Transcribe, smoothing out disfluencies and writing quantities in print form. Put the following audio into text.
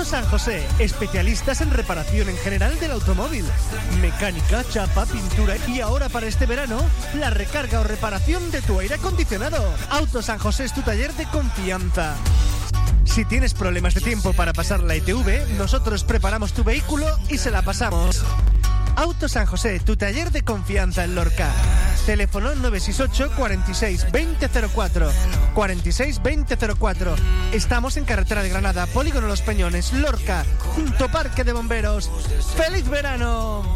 Auto San José, especialistas en reparación en general del automóvil, mecánica, chapa, pintura y ahora para este verano, la recarga o reparación de tu aire acondicionado. Auto San José es tu taller de confianza. Si tienes problemas de tiempo para pasar la ITV, nosotros preparamos tu vehículo y se la pasamos. Auto San José, tu taller de confianza en Lorca. Teléfono 968 46 2004. 46 2004. Estamos en carretera de Granada, Polígono Los Peñones, Lorca, junto Parque de Bomberos. ¡Feliz verano!